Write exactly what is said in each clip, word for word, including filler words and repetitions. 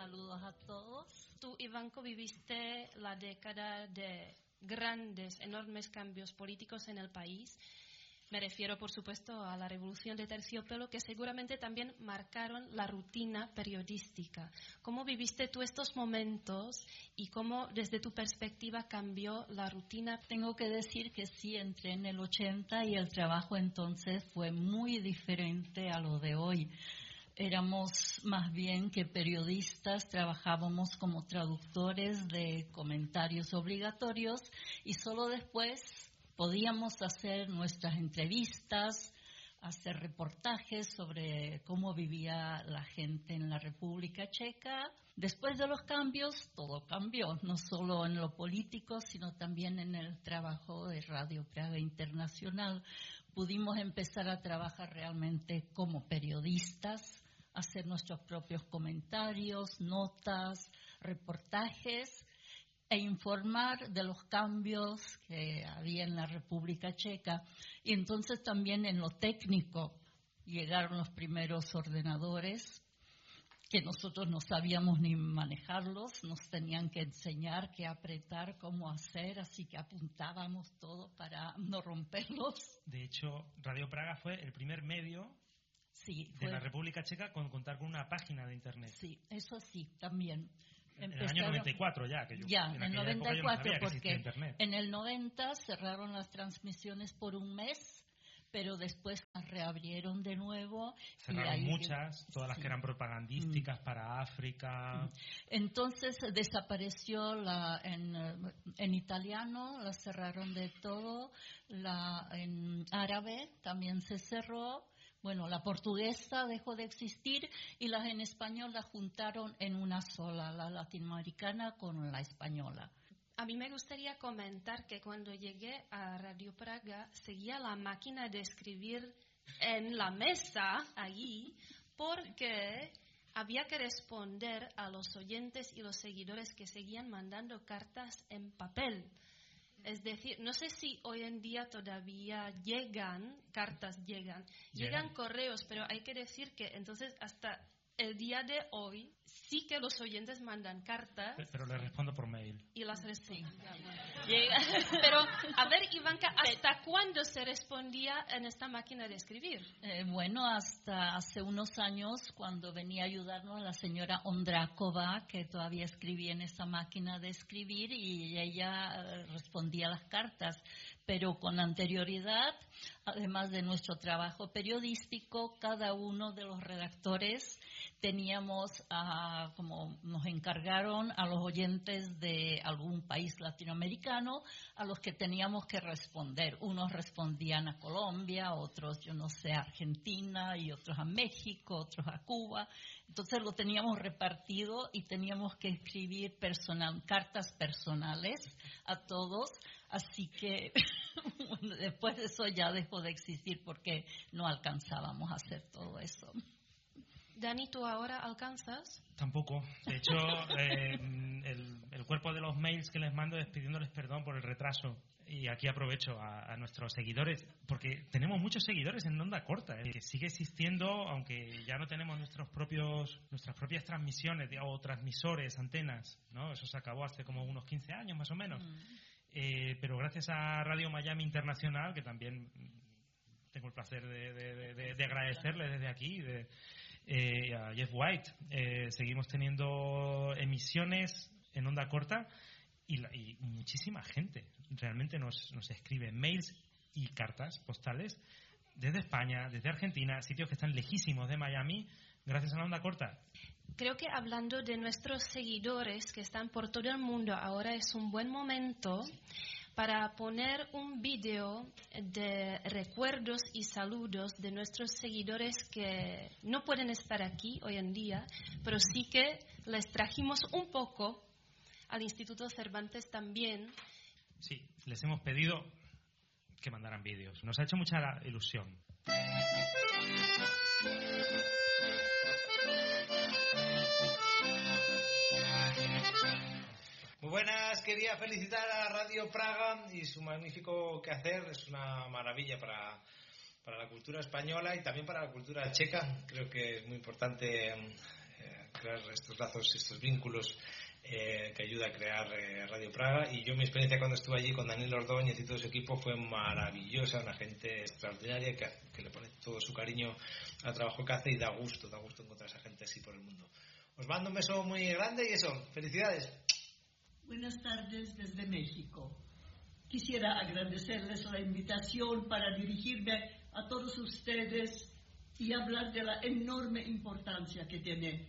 Saludos a todos. Tú, Ivanko, viviste la década de grandes, enormes cambios políticos en el país. Me refiero, por supuesto, a la Revolución de Terciopelo, que seguramente también marcaron la rutina periodística. ¿Cómo viviste tú estos momentos y cómo, desde tu perspectiva, cambió la rutina? Tengo que decir que sí, entré en el ochenta y el trabajo entonces fue muy diferente a lo de hoy. Éramos más bien que periodistas, trabajábamos como traductores de comentarios obligatorios y solo después podíamos hacer nuestras entrevistas, hacer reportajes sobre cómo vivía la gente en la República Checa. Después de los cambios, todo cambió, no solo en lo político, sino también en el trabajo de Radio Praga Internacional. Pudimos empezar a trabajar realmente como periodistas, hacer nuestros propios comentarios, notas, reportajes, e informar de los cambios que había en la República Checa. Y entonces también en lo técnico llegaron los primeros ordenadores, que nosotros no sabíamos ni manejarlos, nos tenían que enseñar qué apretar, cómo hacer, así que apuntábamos todo para no romperlos. De hecho, Radio Praga fue el primer medio sí, de fue... la República Checa con contar con una página de Internet. Sí, eso sí, también. En el año noventa y cuatro ya, que yo ya, en el noventa y cuatro, no porque Internet. En el noventa cerraron las transmisiones por un mes, pero después las reabrieron de nuevo. Cerraron y ahí, muchas, todas sí. las que eran propagandísticas mm. para África. Entonces desapareció la en, en italiano, la cerraron de todo, la en árabe también se cerró. Bueno, la portuguesa dejó de existir y las en español las juntaron en una sola, la latinoamericana con la española. A mí me gustaría comentar que cuando llegué a Radio Praga seguía la máquina de escribir en la mesa allí porque había que responder a los oyentes y los seguidores que seguían mandando cartas en papel. Es decir, no sé si hoy en día todavía llegan, cartas llegan, llegan, llegan correos, pero hay que decir que entonces hasta el día de hoy sí que los oyentes mandan cartas. Pero, pero les respondo por mail. Y las respondo. Sí. Pero, a ver, Ivanka, ¿hasta cuándo se respondía en esta máquina de escribir? Eh, bueno, hasta hace unos años, cuando venía a ayudarnos la señora Ondrakova, que todavía escribía en esa máquina de escribir, y ella respondía las cartas. Pero con anterioridad, además de nuestro trabajo periodístico, cada uno de los redactores teníamos, uh, como nos encargaron a los oyentes de algún país latinoamericano, a los que teníamos que responder. Unos respondían a Colombia, otros, yo no sé, a Argentina, y otros a México, otros a Cuba. Entonces lo teníamos repartido y teníamos que escribir personal, cartas personales a todos. Así que bueno, después de eso ya dejó de existir porque no alcanzábamos a hacer todo eso. Dani, ¿tú ahora alcanzas? Tampoco. De hecho, eh, el, el cuerpo de los mails que les mando es pidiéndoles perdón por el retraso. Y aquí aprovecho a, a nuestros seguidores, porque tenemos muchos seguidores en onda corta, ¿eh? Que sigue existiendo, aunque ya no tenemos nuestros propios, nuestras propias transmisiones o transmisores, antenas, ¿no? Eso se acabó hace como unos quince años más o menos. Mm. Eh, pero gracias a Radio Miami Internacional, que también tengo el placer de, de, de, de agradecerle desde aquí, de, eh, a Jeff White, eh, seguimos teniendo emisiones en onda corta y, la, y muchísima gente realmente nos, nos escribe mails y cartas postales desde España, desde Argentina, sitios que están lejísimos de Miami, gracias a la onda corta. Creo que hablando de nuestros seguidores que están por todo el mundo, ahora es un buen momento para poner un vídeo de recuerdos y saludos de nuestros seguidores que no pueden estar aquí hoy en día, pero sí que les trajimos un poco al Instituto Cervantes también. Sí, les hemos pedido que mandaran vídeos. Nos ha hecho mucha ilusión. Muy buenas, quería felicitar a Radio Praga y su magnífico quehacer. Es una maravilla para, para la cultura española y también para la cultura checa. Creo que es muy importante eh, crear estos lazos, estos vínculos eh, que ayuda a crear eh, Radio Praga. Y yo mi experiencia cuando estuve allí con Daniel Ordóñez y todo su equipo fue maravillosa, una gente extraordinaria que, que le pone todo su cariño al trabajo que hace y da gusto, da gusto encontrar a esa gente así por el mundo. Os mando un beso muy grande y eso, felicidades. Buenas tardes desde México. Quisiera agradecerles la invitación para dirigirme a todos ustedes y hablar de la enorme importancia que tiene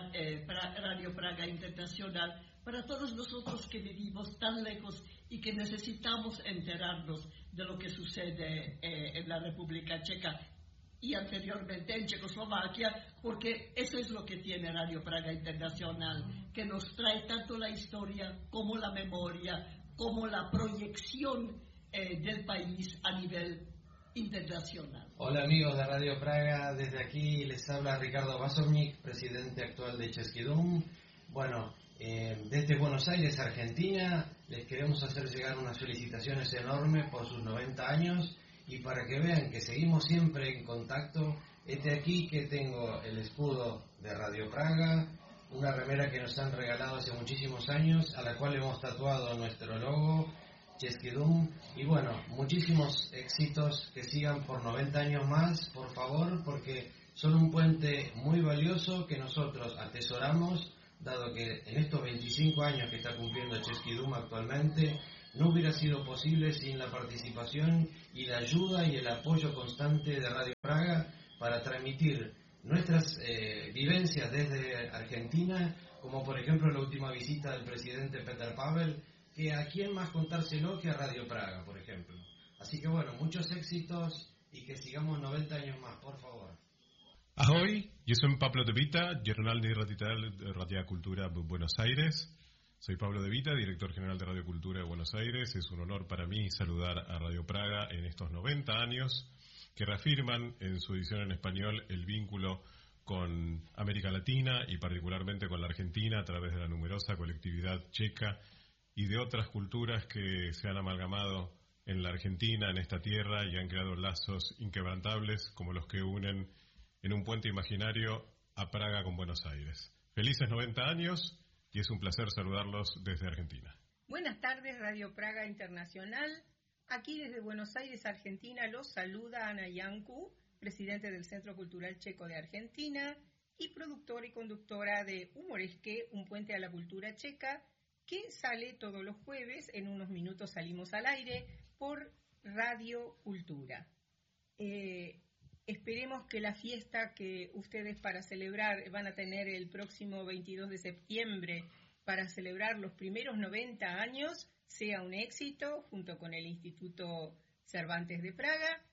Radio Praga Internacional para todos nosotros que vivimos tan lejos y que necesitamos enterarnos de lo que sucede eh, en la República Checa y anteriormente en Checoslovaquia, porque eso es lo que tiene Radio Praga Internacional, que nos trae tanto la historia como la memoria, como la proyección eh, del país a nivel internacional. Hola amigos de Radio Praga, desde aquí les habla Ricardo Vasovnik, presidente actual de Český Dům. Bueno, eh, desde Buenos Aires, Argentina, les queremos hacer llegar unas felicitaciones enormes por sus noventa años y para que vean que seguimos siempre en contacto. Este aquí que tengo el escudo de Radio Praga, una remera que nos han regalado hace muchísimos años, a la cual hemos tatuado nuestro logo, Český Dům, y bueno, muchísimos éxitos, que sigan por noventa años más, por favor, porque son un puente muy valioso que nosotros atesoramos, dado que en estos veinticinco años que está cumpliendo Český Dům actualmente, no hubiera sido posible sin la participación y la ayuda y el apoyo constante de Radio Praga para transmitir nuestras eh, vivencias desde Argentina, como por ejemplo la última visita del presidente Petr Pavel, que a quién más contárselo que a Radio Praga, por ejemplo. Así que bueno, muchos éxitos y que sigamos noventa años más, por favor. Ahoj, yo soy Pablo De Vita, Jornal de Radio Cultura de Buenos Aires. Soy Pablo De Vita, director general de Radio Cultura de Buenos Aires. Es un honor para mí saludar a Radio Praga en estos noventa años que reafirman en su edición en español el vínculo con América Latina y particularmente con la Argentina a través de la numerosa colectividad checa y de otras culturas que se han amalgamado en la Argentina, en esta tierra, y han creado lazos inquebrantables como los que unen en un puente imaginario a Praga con Buenos Aires. Felices noventa años y es un placer saludarlos desde Argentina. Buenas tardes, Radio Praga Internacional. Aquí desde Buenos Aires, Argentina, los saluda Ana Yanku, presidente del Centro Cultural Checo de Argentina y productora y conductora de Humoresque, un puente a la cultura checa, que sale todos los jueves, en unos minutos salimos al aire, por Radio Cultura. Eh, esperemos que la fiesta que ustedes para celebrar van a tener el próximo veintidós de septiembre para celebrar los primeros noventa años sea un éxito junto con el Instituto Cervantes de Praga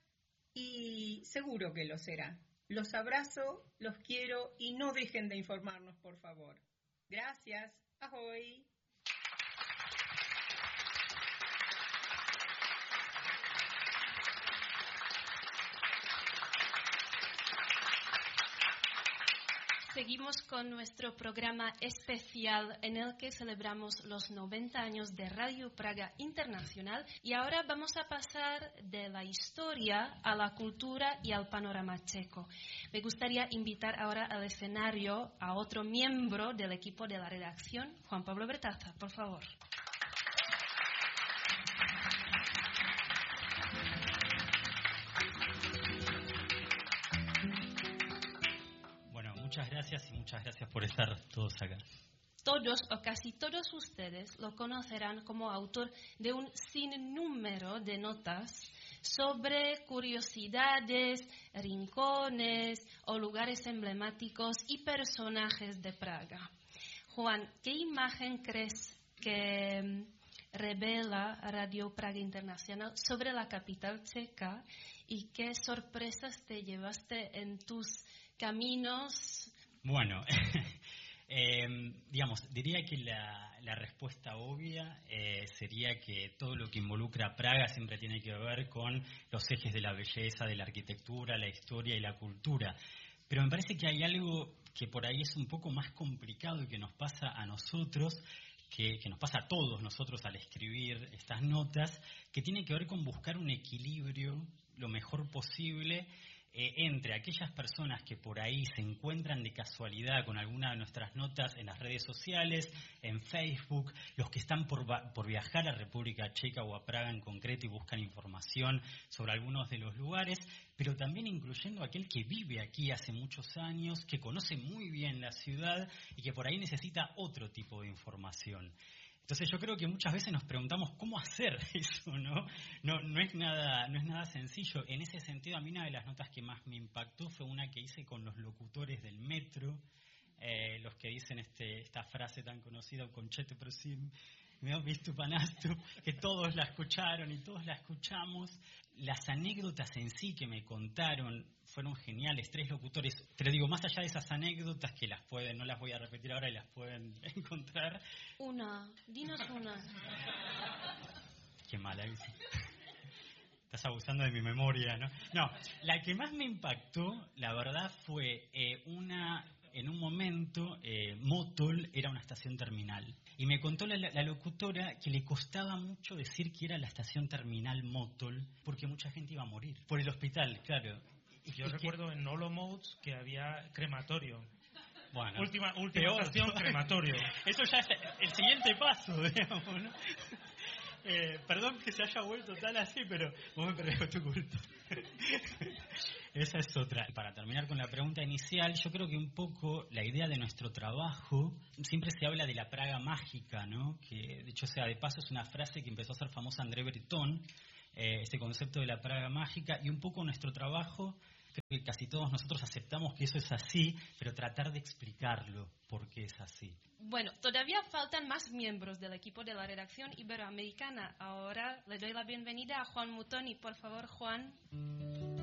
y seguro que lo será. Los abrazo, los quiero y no dejen de informarnos, por favor. Gracias. Ahoy. Seguimos con nuestro programa especial en el que celebramos los noventa años de Radio Praga Internacional y ahora vamos a pasar de la historia a la cultura y al panorama checo. Me gustaría invitar ahora al escenario a otro miembro del equipo de la redacción, Juan Pablo Bertaza, por favor. Muchas gracias y muchas gracias por estar todos acá. Todos o casi todos ustedes lo conocerán como autor de un sinnúmero de notas sobre curiosidades, rincones o lugares emblemáticos y personajes de Praga. Juan, ¿qué imagen crees que revela Radio Praga Internacional sobre la capital checa y qué sorpresas te llevaste en tus caminos? Bueno, eh, digamos, diría que la, la respuesta obvia eh, sería que todo lo que involucra a Praga siempre tiene que ver con los ejes de la belleza, de la arquitectura, la historia y la cultura. Pero me parece que hay algo que por ahí es un poco más complicado y que nos pasa a nosotros, que, que nos pasa a todos nosotros al escribir estas notas, que tiene que ver con buscar un equilibrio lo mejor posible eh, entre aquellas personas que por ahí se encuentran de casualidad con alguna de nuestras notas en las redes sociales, en Facebook, los que están por, por viajar a República Checa o a Praga en concreto y buscan información sobre algunos de los lugares, pero también incluyendo aquel que vive aquí hace muchos años, que conoce muy bien la ciudad y que por ahí necesita otro tipo de información. Entonces yo creo que muchas veces nos preguntamos cómo hacer eso, ¿no? No, no es nada, no es nada sencillo. En ese sentido, a mí una de las notas que más me impactó fue una que hice con los locutores del metro, eh, los que dicen este, esta frase tan conocida, concetto prosim, me ho visto panasto, que todos la escucharon y todos la escuchamos. Las anécdotas en sí que me contaron fueron geniales, tres locutores, pero digo, más allá de esas anécdotas que las pueden, no las voy a repetir ahora y las pueden encontrar. Una, dinos una. Qué mala es. Estás abusando de mi memoria, ¿no? No, la que más me impactó, la verdad, fue eh, una... En un momento, eh, Motol era una estación terminal. Y me contó la, la locutora que le costaba mucho decir que era la estación terminal Motol, porque mucha gente iba a morir. Por el hospital, claro. Yo y recuerdo que... en Olomouc que había crematorio. Bueno, última última estación, crematorio. Eso ya es el siguiente paso, digamos, ¿no? Eh, perdón que se haya vuelto tal así, pero vos me perdés tu culto. Esa es otra. Para terminar con la pregunta inicial, yo creo que un poco la idea de nuestro trabajo, siempre se habla de la Praga mágica, ¿no? Que, de hecho, sea de paso, es una frase que empezó a hacer famosa André Breton, eh, este concepto de la Praga mágica, y un poco nuestro trabajo, creo que casi todos nosotros aceptamos que eso es así, pero tratar de explicarlo por qué es así. Bueno, todavía faltan más miembros del equipo de la redacción iberoamericana. Ahora le doy la bienvenida a Juan Mutoni. Por favor, Juan.